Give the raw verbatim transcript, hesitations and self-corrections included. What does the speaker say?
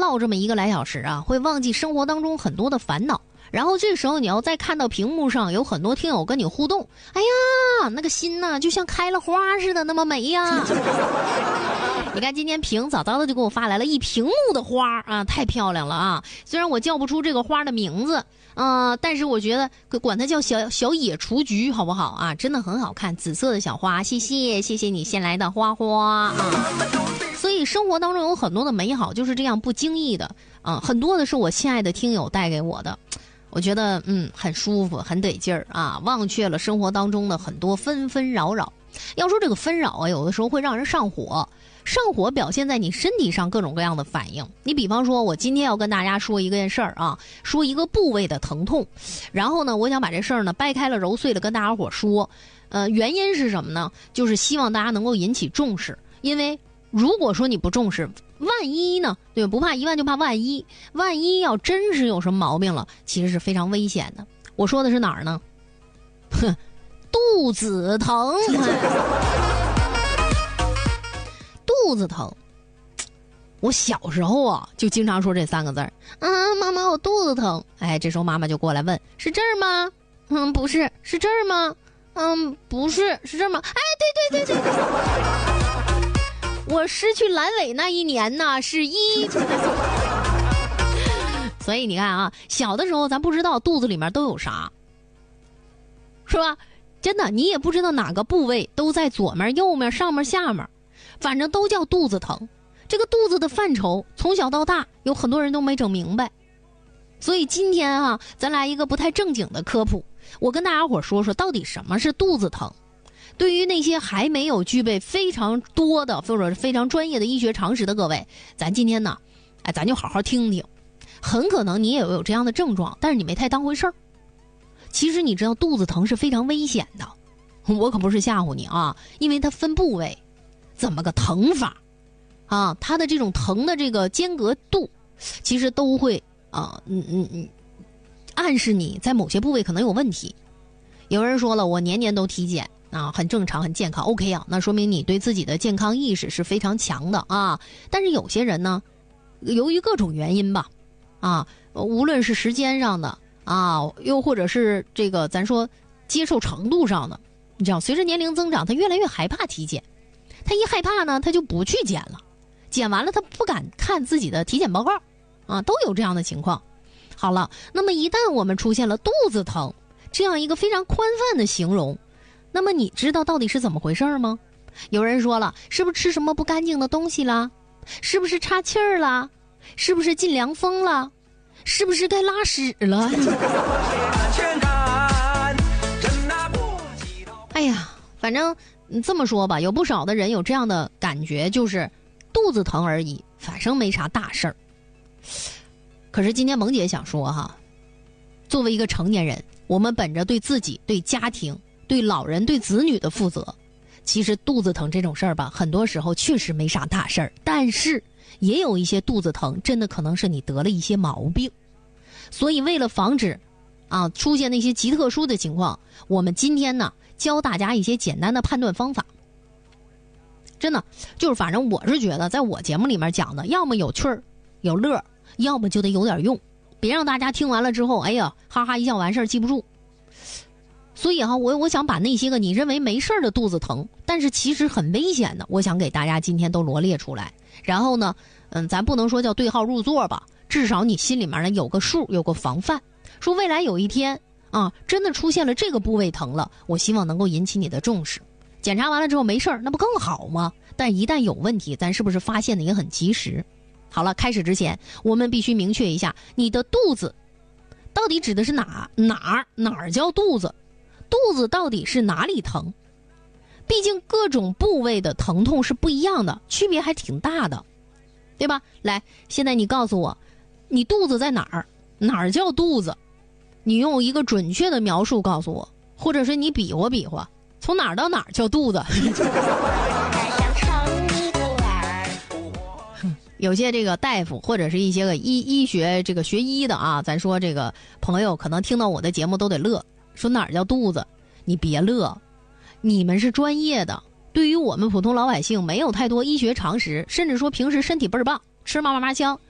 唠这么一个来小时啊，会忘记生活当中很多的烦恼。然后这时候你要再看到屏幕上有很多听友跟你互动，哎呀，那个心呐、啊、就像开了花似的那么美呀。你看今天屏早早的就给我发来了一屏幕的花啊，太漂亮了啊！虽然我叫不出这个花的名字，呃，但是我觉得管它叫小小野雏菊好不好啊？真的很好看，紫色的小花，谢谢谢谢你先来的花花啊！所以生活当中有很多的美好就是这样不经意的啊，很多的是我亲爱的听友带给我的。我觉得嗯很舒服很得劲儿啊，忘却了生活当中的很多纷纷扰扰。要说这个纷扰啊，有的时候会让人上火，上火表现在你身体上各种各样的反应。你比方说我今天要跟大家说一件事儿啊，说一个部位的疼痛，然后呢我想把这事儿呢掰开了揉碎了跟大家伙说，呃原因是什么呢？就是希望大家能够引起重视，因为如果说你不重视，万一呢？对，不怕一万就怕万一，万一要真是有什么毛病了，其实是非常危险的。我说的是哪儿呢？哼，肚子疼。肚子疼，我小时候啊就经常说这三个字儿啊，妈妈我肚子疼。哎，这时候妈妈就过来问，是这儿吗？嗯，不是。是这儿吗？嗯，不是。是这儿吗？哎，对对对对对。我失去阑尾那一年呢是一。所以你看啊，小的时候咱不知道肚子里面都有啥，是吧？真的，你也不知道哪个部位都在左面右面上面下面，反正都叫肚子疼。这个肚子的范畴从小到大有很多人都没整明白。所以今天啊，咱来一个不太正经的科普，我跟大家伙说说到底什么是肚子疼。对于那些还没有具备非常多的或者是非常专业的医学常识的各位，咱今天呢，哎，咱就好好听听。很可能你也有这样的症状，但是你没太当回事儿。其实你知道肚子疼是非常危险的，我可不是吓唬你啊，因为它分部位，怎么个疼法啊？它的这种疼的这个间隔度，其实都会啊，嗯嗯嗯，暗示你在某些部位可能有问题。有人说了，我年年都体检。啊，很正常很健康 OK 啊，那说明你对自己的健康意识是非常强的啊。但是有些人呢，由于各种原因吧，啊，无论是时间上的啊，又或者是这个咱说接受程度上的，你知道随着年龄增长他越来越害怕体检，他一害怕呢他就不去检了，检完了他不敢看自己的体检报告啊，都有这样的情况。好了，那么一旦我们出现了肚子疼这样一个非常宽泛的形容，那么你知道到底是怎么回事吗？有人说了，是不是吃什么不干净的东西啦？是不是岔气儿啦？是不是进凉风了？是不是该拉屎了？哎呀，反正这么说吧，有不少的人有这样的感觉，就是肚子疼而已，反正没啥大事儿。可是今天萌姐想说哈，作为一个成年人，我们本着对自己、对家庭、对老人对子女的负责，其实肚子疼这种事儿吧，很多时候确实没啥大事儿，但是也有一些肚子疼真的可能是你得了一些毛病。所以为了防止啊出现那些极特殊的情况，我们今天呢教大家一些简单的判断方法。真的就是反正我是觉得在我节目里面讲的，要么有趣儿有乐，要么就得有点用，别让大家听完了之后哎呀哈哈一笑完事儿记不住。所以哈，我我想把那些个你认为没事儿的肚子疼，但是其实很危险的，我想给大家今天都罗列出来。然后呢，嗯，咱不能说叫对号入座吧，至少你心里面呢有个数，有个防范。说未来有一天啊，真的出现了这个部位疼了，我希望能够引起你的重视。检查完了之后没事儿，那不更好吗？但一旦有问题，咱是不是发现的也很及时？好了，开始之前，我们必须明确一下，你的肚子到底指的是哪哪儿哪儿叫肚子？肚子到底是哪里疼？毕竟各种部位的疼痛是不一样的，区别还挺大的，对吧？来，现在你告诉我，你肚子在哪儿？哪儿叫肚子？你用一个准确的描述告诉我，或者是你比划比划，从哪儿到哪儿叫肚子？有些这个大夫或者是一些个医医学这个学医的啊，咱说这个朋友可能听到我的节目都得乐，说哪儿叫肚子？你别乐，你们是专业的，对于我们普通老百姓没有太多医学常识，甚至说平时身体倍儿棒，吃嘛嘛嘛香，